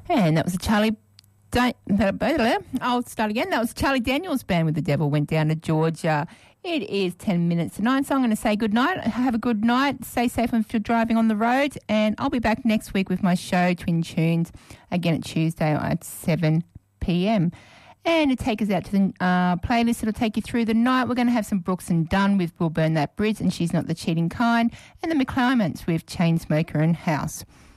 And that was a I'll start again. That was Charlie Daniels Band with The Devil Went Down to Georgia. It is 10 minutes to 9, so I'm going to say good night. Have a good night. Stay safe if you're driving on the road. And I'll be back next week with my show, Twin Tunes, again at Tuesday at 7 p.m. And to take us out to the playlist, it'll take you through the night. We're going to have some Brooks and Dunn with We'll Burn That Bridge and She's Not the Cheating Kind, and the McCliments with Chainsmoker and House.